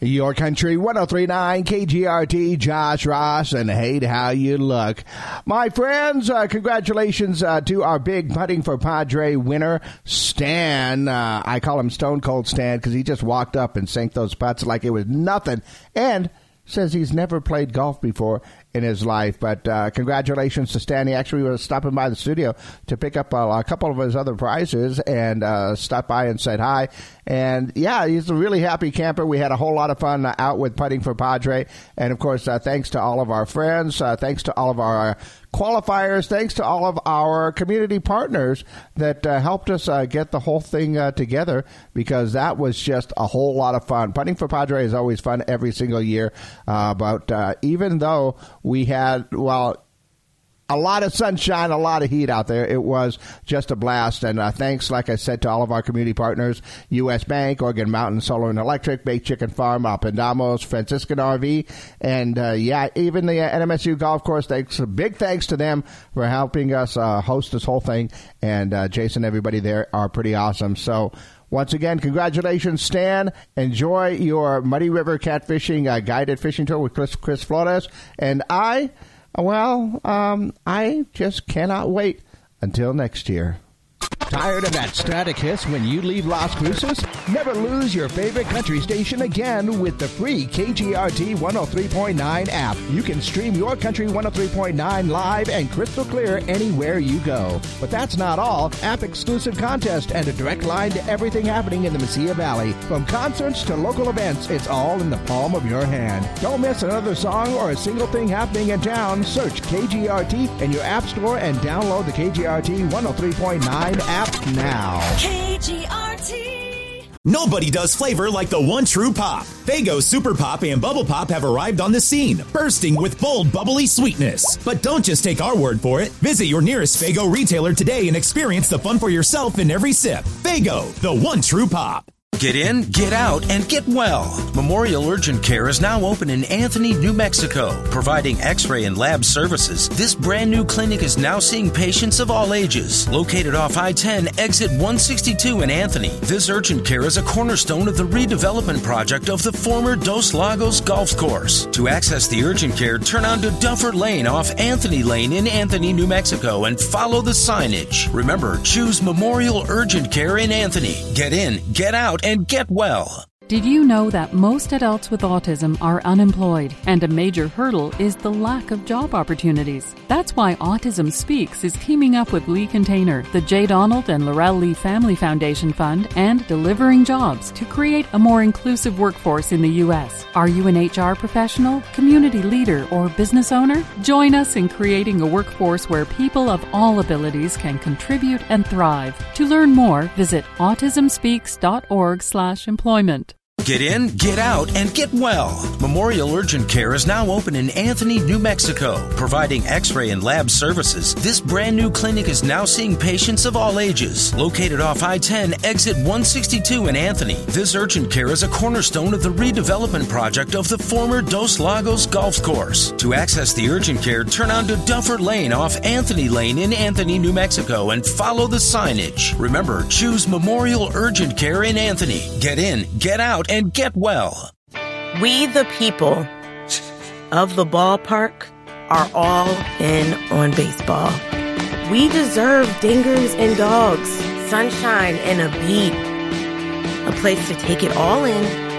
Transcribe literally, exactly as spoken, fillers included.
Your Country one oh three point nine K G R T, Josh Ross, and hate how you look. My friends, uh, congratulations uh, to our big Putting for Padre winner, Stan. Uh, I call him Stone Cold Stan because he just walked up and sank those putts like it was nothing. And says he's never played golf before in his life. But uh, congratulations to Stan. He actually was stopping by the studio to pick up a, a couple of his other prizes and uh, stopped by and said hi. And, yeah, he's a really happy camper. We had a whole lot of fun uh, out with Putting for Padre. And, of course, uh, thanks to all of our friends, uh, thanks to all of our qualifiers, thanks to all of our community partners that uh, helped us uh, get the whole thing uh, together, because that was just a whole lot of fun. Putting for Padre is always fun every single year. Uh, but uh, even though we had, well, a lot of sunshine, a lot of heat out there, it was just a blast. And uh, thanks, like I said, to all of our community partners, U S Bank, Oregon Mountain Solar and Electric, Baked Chicken Farm, Alpendamos, Franciscan R V, and, uh, yeah, even the uh, N M S U Golf Course. Thanks, big thanks to them for helping us uh, host this whole thing. And uh, Jason, everybody there are pretty awesome. So, once again, congratulations, Stan. Enjoy your Muddy River Catfishing uh, guided fishing tour with Chris, Chris Flores. And I, well, um, I just cannot wait until next year. Tired of that static hiss when you leave Las Cruces? Never lose your favorite country station again with the free K G R T one oh three point nine app. You can stream your Country one oh three point nine live and crystal clear anywhere you go. But that's not all. App-exclusive contest and a direct line to everything happening in the Mesilla Valley. From concerts to local events, it's all in the palm of your hand. Don't miss another song or a single thing happening in town. Search K G R T in your app store and download the K G R T one oh three point nine app now. K G R T. Nobody does flavor like the one true pop. Faygo Super Pop and Bubble Pop have arrived on the scene, bursting with bold, bubbly sweetness. But don't just take our word for it. Visit your nearest Faygo retailer today and experience the fun for yourself in every sip. Faygo, the one true pop. Get in, get out, and get well. Memorial Urgent Care is now open in Anthony, New Mexico, providing x-ray and lab services. This brand new clinic is now seeing patients of all ages. Located off I ten, exit one sixty-two in Anthony, this urgent care is a cornerstone of the redevelopment project of the former Dos Lagos Golf Course. To access the urgent care, turn onto Duffer Lane off Anthony Lane in Anthony, New Mexico, and follow the signage. Remember, choose Memorial Urgent Care in Anthony. Get in, get out, and get well. Did you know that most adults with autism are unemployed, and a major hurdle is the lack of job opportunities? That's why Autism Speaks is teaming up with Lee Container, the J. Donald and Laurel Lee Family Foundation Fund, and Delivering Jobs to create a more inclusive workforce in the U S. Are you an H R professional, community leader, or business owner? Join us in creating a workforce where people of all abilities can contribute and thrive. To learn more, visit autism speaks dot org slash employment. Get in, get out, and get well. Memorial Urgent Care is now open in Anthony, New Mexico, providing x-ray and lab services. This brand new clinic is now seeing patients of all ages. Located off I ten, exit one sixty-two in Anthony, this urgent care is a cornerstone of the redevelopment project of the former Dos Lagos Golf Course. To access the urgent care, turn onto Duffer Lane off Anthony Lane in Anthony, New Mexico, and follow the signage. Remember, choose Memorial Urgent Care in Anthony. Get in, get out, and get well. We, the people of the ballpark, are all in on baseball. We deserve dingers and dogs, sunshine and a beat, a place to take it all in